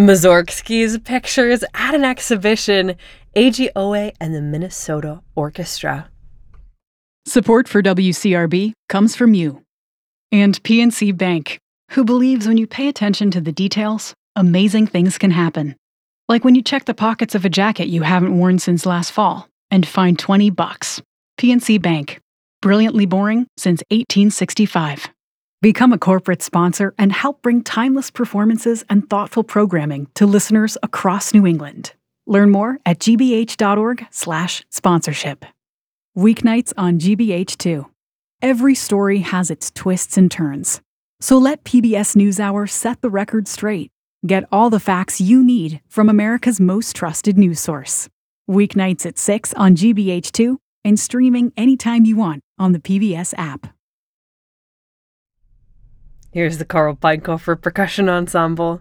Mussorgsky's pictures at an exhibition, AGOA and the Minnesota Orchestra. Support for WCRB comes from you. And PNC Bank, who believes when you pay attention to the details, amazing things can happen. Like when you check the pockets of a jacket you haven't worn since last fall and find $20. PNC Bank. Brilliantly boring since 1865. Become a corporate sponsor and help bring timeless performances and thoughtful programming to listeners across New England. Learn more at gbh.org/sponsorship. Weeknights on GBH2. Every story has its twists and turns. So let PBS NewsHour set the record straight. Get all the facts you need from America's most trusted news source. Weeknights at 6 on GBH2 and streaming anytime you want on the PBS app. Here's the Carl Pinekofer Percussion Ensemble.